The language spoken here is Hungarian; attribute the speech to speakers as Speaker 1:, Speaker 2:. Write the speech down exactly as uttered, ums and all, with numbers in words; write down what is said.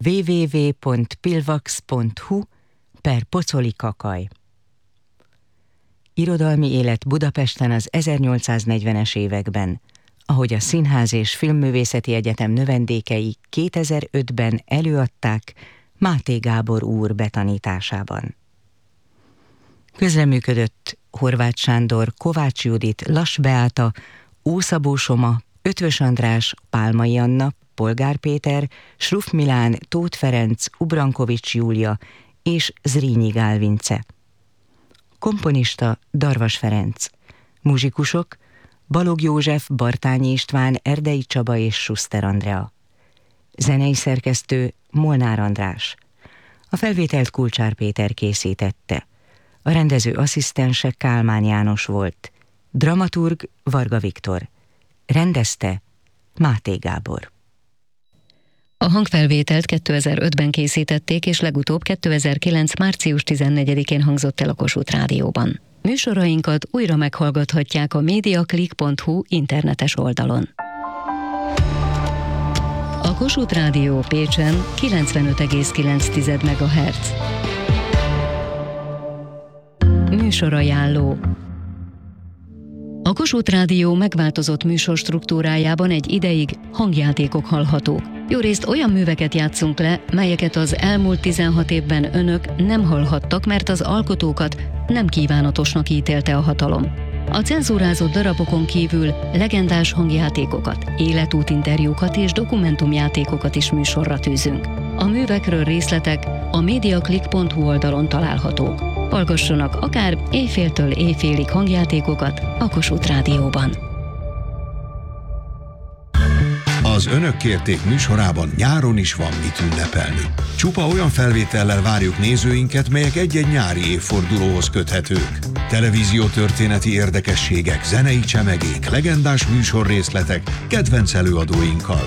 Speaker 1: www pont pilvax pont hu per Pocoli Kakaj. Irodalmi élet Budapesten az ezernyolcszáznegyvenes években, ahogy a Színház és Filmművészeti Egyetem növendékei kétezer-ötben előadták Máté Gábor úr betanításában. Közreműködött Horváth Sándor, Kovács Judit, Lass Beáta, Ószabó Soma, Ötvös András, Pálmai Anna, Polgár Péter, Schruff Milán, Tóth Ferenc, Ubrankovics Júlia és Zrínyi Gál Vince. Komponista Darvas Ferenc. Muzsikusok Balogh József, Bartányi István, Erdei Csaba és Schuster Andrea. Zenei szerkesztő Molnár András. A felvételt Kulcsár Péter készítette. A rendező asszisztense Kálmán János volt. Dramaturg Varga Viktor. Rendezte Máté Gábor.
Speaker 2: A hangfelvételt kétezer-ötben készítették, és legutóbb kétezer-kilenc. március tizennegyedikén hangzott el a Kossuth Rádióban. Műsorainkat újra meghallgathatják a mediaclick pont hu internetes oldalon. A Kossuth Rádió Pécsen kilencvenöt egész kilenc megahertz. Műsorajánló. A Kossuth Rádió megváltozott műsorstruktúrájában egy ideig hangjátékok hallhatók. Jórészt olyan műveket játszunk le, melyeket az elmúlt tizenhat évben önök nem hallhattak, mert az alkotókat nem kívánatosnak ítélte a hatalom. A cenzúrázott darabokon kívül legendás hangjátékokat, életútinterjúkat és dokumentumjátékokat is műsorra tűzünk. A művekről részletek a mediaclick pont hu oldalon találhatók. Hallgassanak akár éjféltől éjfélig hangjátékokat a Kossuth Rádióban.
Speaker 3: Az Önök kérték műsorában nyáron is van mit ünnepelni. Csupa olyan felvétellel várjuk nézőinket, melyek egy-egy nyári évfordulóhoz köthetők. Televíziótörténeti érdekességek, zenei csemegék, legendás műsorrészletek, kedvenc előadóinkkal.